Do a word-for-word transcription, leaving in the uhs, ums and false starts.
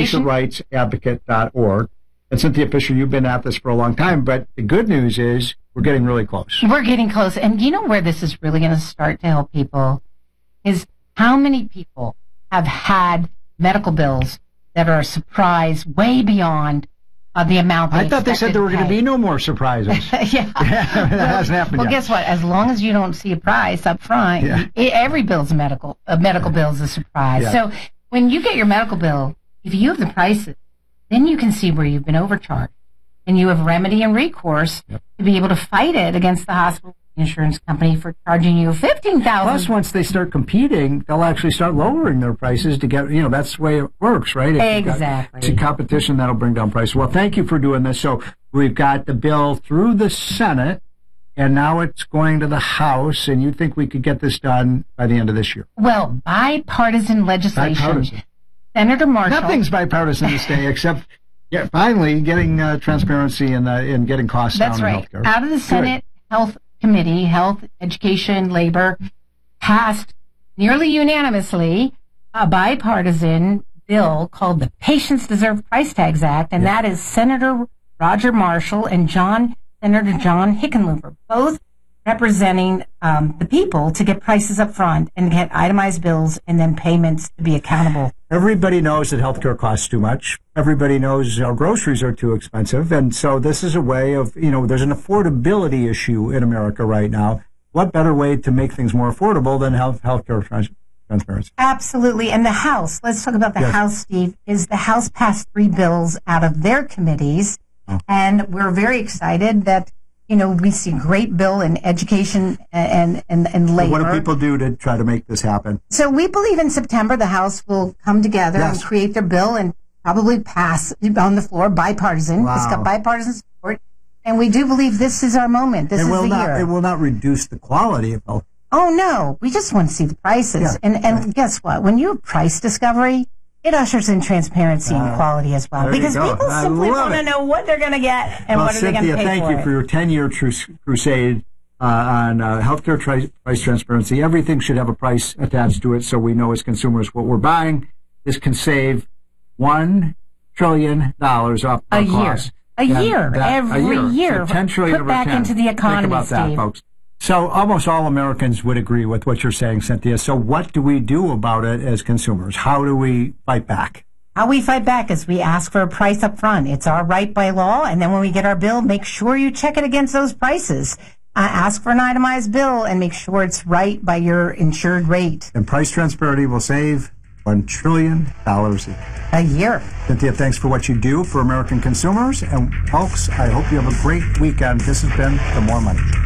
patricia rights advocate dot org. And Cynthia Fisher, you've been at this for a long time, but the good news is we're getting really close. We're getting close. And you know where this is really going to start to help people is how many people have had medical bills that are a surprise way beyond uh, the amount they I thought they said there were going to be no more surprises. yeah. yeah. That well, hasn't happened well, yet. guess what? As long as you don't see a price up front, Yeah. y- every bill's a medical, a medical bill's a surprise. Yeah. So when you get your medical bill, if you have the prices, then you can see where you've been overcharged. And you have remedy and recourse Yep. to be able to fight it against the hospital insurance company for charging you fifteen thousand dollars. Plus, once they start competing, they'll actually start lowering their prices to get, you know, that's the way it works, right? If you've got- Exactly. It's a competition that'll bring down prices. Well, thank you for doing this. So we've got the bill through the Senate, and now it's going to the House, and you think we could get this done by the end of this year? Well, bipartisan legislation. Bipartisan. Senator Marshall. Nothing's bipartisan this day except yeah, finally getting uh, transparency and, uh, and getting costs That's down right. in healthcare. Out of the Senate Health Committee, Health, Education, Labor, passed nearly unanimously a bipartisan bill called the Patients Deserve Price Tags Act, and Yeah. that is Senator Roger Marshall and John Senator John Hickenlooper, both representing um, the people to get prices up front and get itemized bills and then payments to be accountable. Everybody knows that healthcare costs too much. Everybody knows our groceries are too expensive. And so this is a way of, you know, there's an affordability issue in America right now. What better way to make things more affordable than health healthcare trans- transparency? Absolutely. And the House, let's talk about the Yes. House, Steve, is the House passed three bills out of their committees. Oh. And we're very excited that, you know, we see a great bill in education and, and, and labor. What do people do to try to make this happen? So we believe in September the House will come together Yes. and create their bill and probably pass on the floor, bipartisan. Wow. It's got bipartisan support. And we do believe this is our moment. This It is will the not, year. it will not reduce the quality of health. Oh, no. We just want to see the prices. Yeah. And and guess what? When you have price discovery, it ushers in transparency Uh, and quality as well. there you Because go. people I simply love want to it. know what they're going to get and well, what are they going Cynthia, to pay thank for you it. for your ten-year trus- crusade uh, on uh, healthcare tri- price transparency. Everything should have a price attached to it so we know as consumers what we're buying. This can save one trillion dollars off A our year. costs. A And year. that- Every a year. year. So ten trillion Put over back ten. into the economy, Think about that, Steve. folks. So almost all Americans would agree with what you're saying, Cynthia. So what do we do about it as consumers? How do we fight back? How we fight back is we ask for a price up front. It's our right by law. And then when we get our bill, make sure you check it against those prices. Uh, ask for an itemized bill and make sure it's right by your insured rate. And price transparency will save one trillion dollars a year. A year. Cynthia, thanks for what you do for American consumers. And folks, I hope you have a great weekend. This has been The More Money.